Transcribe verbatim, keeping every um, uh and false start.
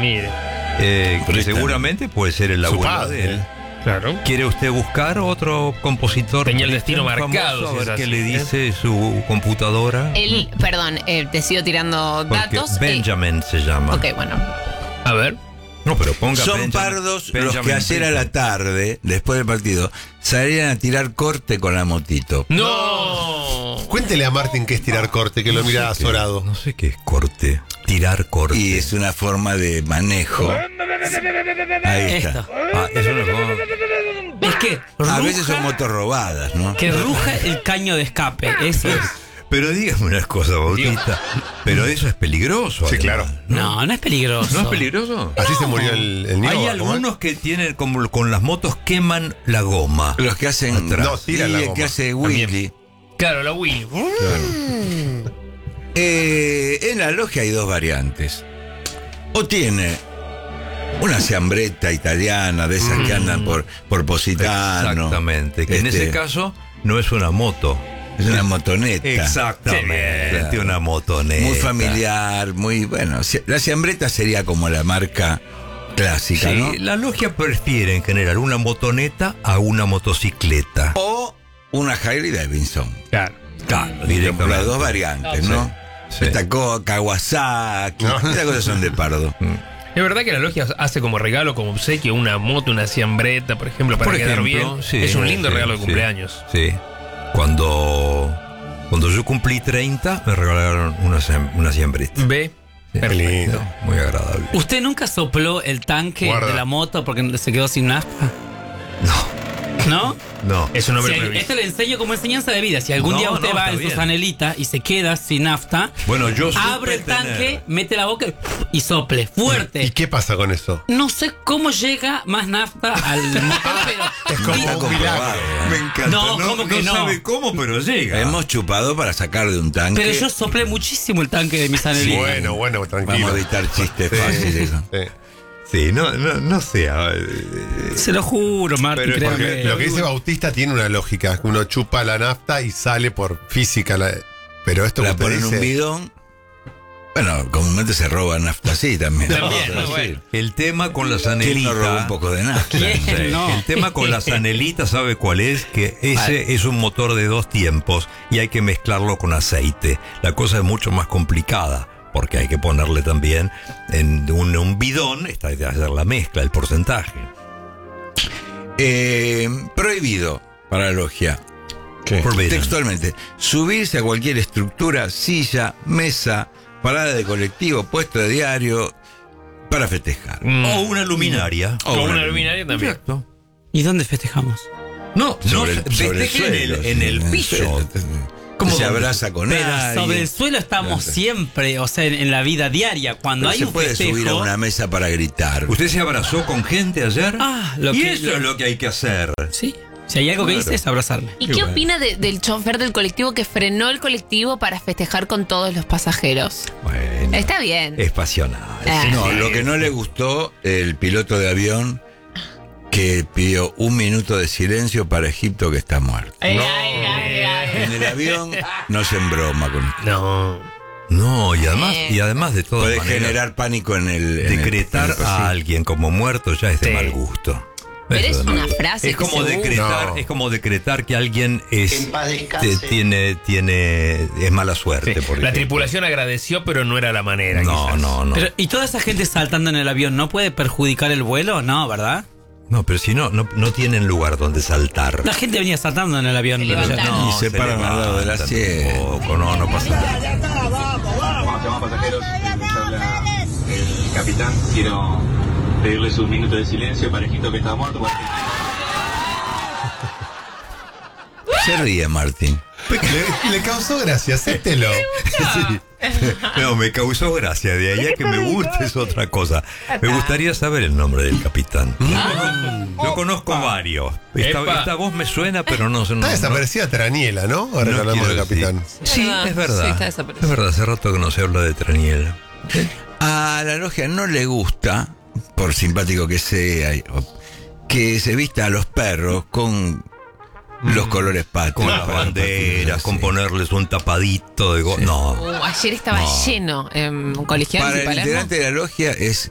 mire. Eh, que seguramente puede ser el abuelo de él. Claro. ¿Quiere usted buscar otro compositor? Tenía el destino famoso, marcado, a si ver es qué así, le ¿eh? dice su computadora. El, perdón, eh, te sigo tirando Porque datos. Benjamin eh, se llama. Ok, bueno. A ver. No, pero ponga Son Benjamin, pardos Benjamin los que ayer a la Britten. tarde, después del partido, salían a tirar corte con la motito. ¡No! Cuéntele a Martín qué es tirar corte, que lo mira sé qué- azorado. No sé qué es corte. Tirar corte. Y es una forma de manejo. Ahí está. Esto. Ah, es una forma- Es que A ruja, veces son motos robadas, ¿no? que ruja el caño de escape. Eso es. Pero dígame una cosa, Bautista. Pero eso es peligroso. Sí, además, claro. No, no es peligroso. ¿No es peligroso? Así se murió el, el niño. Hay ¿cómo es? algunos que tienen, como con las motos, queman la goma. Los que hacen. Atrás. No, tiran y la el goma. que hace Willy. Claro, la Wii. Eh, en la logia hay dos variantes. O tiene una ciambreta italiana, de esas que andan por, por Positano. Exactamente. Que en Este, ese caso no es una moto. es una motoneta. Exactamente. Claro. Una motoneta. Muy familiar, muy bueno. ci- La ciambreta sería como la marca clásica, Sí, ¿no? la logia prefiere en general una motoneta a una motocicleta. O una Harley Davidson. Claro. Claro, Por directamente. las dos variantes, ¿no? Sí. Esta co- Kawasaki. No. Estas cosas son de pardo. Es verdad que la logia hace como regalo, como obsequio, una moto, una ciambreta, por ejemplo, para Por quedar ejemplo, bien. sí, es un lindo sí, regalo de sí, cumpleaños. Sí. Cuando, cuando yo cumplí treinta, me regalaron una, ciam- una ciambrita. Ve. Sí. Qué lindo. Muy agradable. ¿Usted nunca sopló el tanque Guarda. de la moto porque se quedó sin nafta? No, ¿No? no. Es un hombre Si- previsto. esto le enseño como enseñanza de vida. Si algún No, día usted no, va está en bien. su zanelita y se queda sin nafta, Bueno, yo supe abre el tener- tanque, mete la boca y sople fuerte. ¿Y qué pasa con eso? No sé cómo llega más nafta al motor, pero Es como Está un comprobado. milagro. Me encanta. No, ¿cómo que no? sabe cómo, pero llega. Hemos chupado para sacar de un tanque. Pero yo soplé muchísimo el tanque de mi zanelita. Bueno, bueno, tranquilo. Vamos a evitar chistes fáciles. Sí. Sí, no, no, no sé. ah, eh, Se lo juro, Martín, Pero créame. Porque lo que dice Bautista tiene una lógica. Uno chupa la nafta y sale por física. La... Pero esto que La usted ponen en dice... un bidón. Bueno, comúnmente se roba nafta así también. También, Vamos a bueno. decir. El tema con la ¿Quién zanelita. no roba un poco de nafta? ¿Quién? Sí, No. El tema con la zanelita, ¿sabe cuál es? Que ese es un motor de dos tiempos y hay que mezclarlo con aceite. La cosa es mucho más complicada porque hay que ponerle también en un, un bidón, está de hacer la mezcla, el porcentaje. Eh, prohibido para la logia. ¿Qué? Forbidden. Textualmente, subirse a cualquier estructura, silla, mesa, parada de colectivo, puesto de diario, para festejar. Mm. O una luminaria. O Como una una luminaria también. Exacto. ¿Y dónde festejamos? No, Sobre no el- sobre el festeje en el, suelo, en sí, el piso. suelo. ¿Cómo Se dónde? abraza con Pero alguien. sobre el suelo estamos siempre, o sea, en, en la vida diaria. Cuando Pero hay se un puede festejo. subir a una mesa para gritar. ¿Usted se abrazó con gente ayer? Ah, lo y que- eso lo- es lo que hay que hacer. Sí. Si hay algo que hice es abrazarme. ¿Y Qué qué bueno. opina de- del chofer del colectivo que frenó el colectivo para festejar con todos los pasajeros? Bueno, Está bien. es pasional. Ah. No, lo que no le gustó, el piloto de avión que pidió un minuto de silencio para Egipto que está muerto. Ay, ay, ay, ay. En el avión no se embroma con esto. No. No, y además, Eh. y además de todas Puede maneras, generar pánico en el. en el- decretar en el pasillo. a alguien como muerto ya es de Sí. mal gusto. Pero Eso es de mal una gusto. frase Es que como se decretar, No. es como decretar que alguien es En paz te- descanse. tiene tiene es mala suerte. Sí. por La ejemplo. tripulación agradeció, pero no era la manera. No, quizás. no, no. Pero, ¿y toda esa gente saltando en el avión no puede perjudicar el vuelo? No, ¿verdad? No, pero si no, no, no tienen lugar donde saltar. La gente venía saltando en el avión. Se levantan. No, Y se paran al lado del levantan asiento. tampoco, No, no pasa nada. Vamos, llamamos pasajeros, eh, les habla el capitán. Quiero pedirles un minuto de silencio para Egipto que está muerto. porque- Se ríe Martín. Le, le causó gracia, acéptelo. Sí. No, me causó gracia. De allá que me guste es otra cosa. Me gustaría saber el nombre del capitán. Yo conozco varios. Esta, Epa. esta voz me suena, pero no sé. No, Está no- desaparecida Traniela, ¿no? Ahora no que hablamos quiero del capitán. decir. Sí, verdad. es verdad. Sí, está desaparecido. Es verdad, hace rato que no se habla de Traniela. A la logia no le gusta, por simpático que sea, que se vista a los perros con los colores patrios. Con las banderas, con Sí. ponerles un tapadito de go- No. Uh, ayer estaba No. lleno en colegiales Para y el Palermo. integrante de la logia es